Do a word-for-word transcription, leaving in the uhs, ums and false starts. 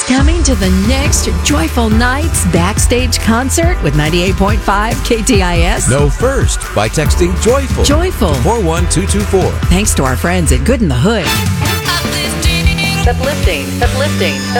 Coming to the next Joyful Nights backstage concert with ninety-eight point five K T I S. Know first by texting JOYFUL. Joyful. to four one two two four. Thanks to our friends at Good in the Hood. Uplifting. Uplifting. Uplifting.